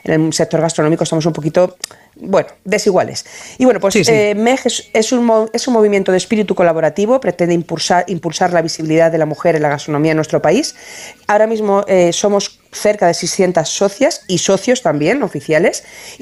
en el sector gastronómico estamos un poquito, bueno, desiguales. Y bueno, pues Sí, sí. MEG es un movimiento de espíritu colaborativo, pretende impulsar la visibilidad de la mujer en la gastronomía en nuestro país. Ahora mismo somos cerca de 600 socias y socios también, oficiales,